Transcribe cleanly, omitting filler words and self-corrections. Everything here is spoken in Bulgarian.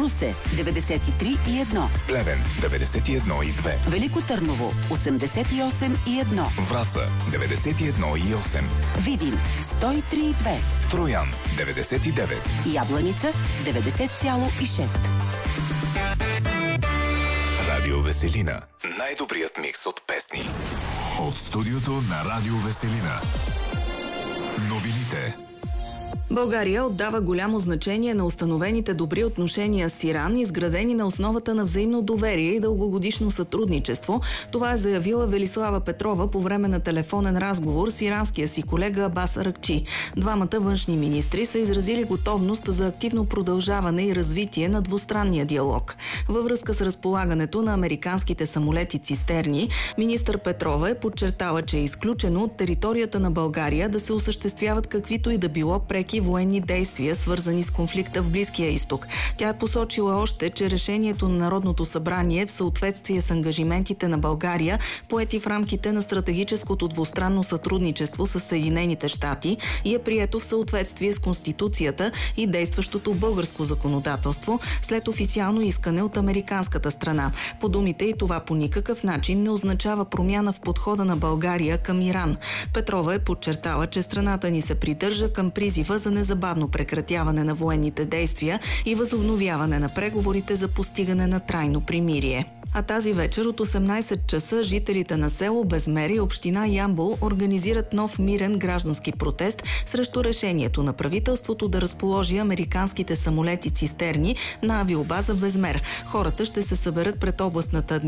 Русе 93,1. Плевен 91,2. Велико Търново 88,1. Враца 91,8. Видин 103,2. Троян 99. Ябланица 90,6. Радио Веселина. Най-добрият микс от песни. От студиото на Радио Веселина. Новините. България отдава голямо значение на установените добри отношения с Иран, изградени на основата на взаимно доверие и дългогодишно сътрудничество. Това е заявила Велислава Петрова по време на телефонен разговор с иранския си колега Абас Аракчи. Двамата външни министри са изразили готовност за активно продължаване и развитие на двустранния диалог. Във връзка с разполагането на американските самолети цистерни, министър Петрова е подчертала, че е изключено от територията на България да се осъществяват каквито и да било преки военни действия, свързани с конфликта в Близкия изток. Тя е посочила още, че решението на Народното събрание е в съответствие с ангажиментите на България, поети в рамките на стратегическото двустранно сътрудничество с Съединените щати и е прието в съответствие с Конституцията и действащото българско законодателство след официално искане от американската страна. По думите и това по никакъв начин не означава промяна в подхода на България към Иран. Петрова е подчертала, че страната ни се придържа към призива за незабавно прекратяване на военните действия и възобновяване на преговорите за постигане на трайно примирие. А тази вечер от 18 часа жителите на село Безмер и община Ямбол организират нов мирен граждански протест срещу решението на правителството да разположи американските самолети цистерни на авиобаза Безмер. Хората ще се съберат пред областната администрация